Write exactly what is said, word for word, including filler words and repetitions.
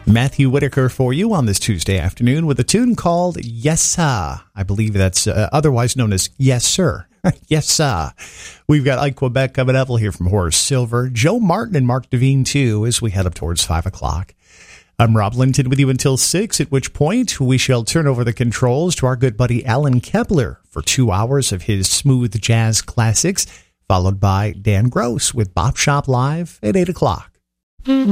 Matthew Whitaker for you on this Tuesday afternoon with a tune called Yes Sir. I believe that's uh, otherwise known as Yes Sir. Yes Sir. We've got Ike Quebec coming up. We'll hear from Horace Silver, Joe Martin, and Mark Devine too as we head up towards five o'clock. I'm Rob Linton with you until six, at which point we shall turn over the controls to our good buddy Alan Kepler for two hours of his smooth jazz classics, followed by Dan Gross with Bop Shop Live at eight o'clock.